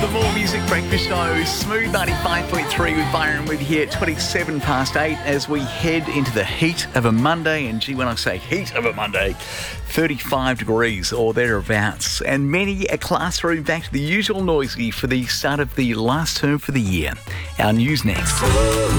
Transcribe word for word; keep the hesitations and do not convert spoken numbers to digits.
The More Music Breakfast Show, Smooth ninety-five point three with Byron with you here at twenty-seven past eight as we head into the heat of a Monday. And gee, when I say heat of a Monday, thirty-five degrees or thereabouts. And many a classroom back to the usual noisy for the start of the last term for the year. Our news next.